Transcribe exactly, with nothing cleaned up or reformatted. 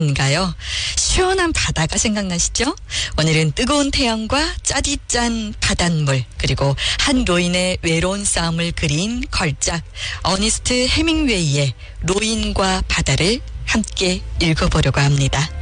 가요. 시원한 바다가 생각나시죠? 오늘은 뜨거운 태양과 짜디짠 바닷물, 그리고 한 로인의 외로운 싸움을 그린 걸작 어니스트 해밍웨이의 로인과 바다를 함께 읽어보려고 합니다.